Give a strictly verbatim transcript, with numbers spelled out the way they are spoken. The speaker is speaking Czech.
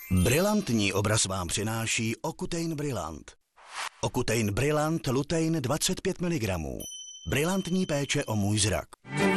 Brilantní obraz vám přináší Ocutein Brillant. Ocutein Brillant Lutein dvacet pět miligramů. Brilantní péče o můj zrak.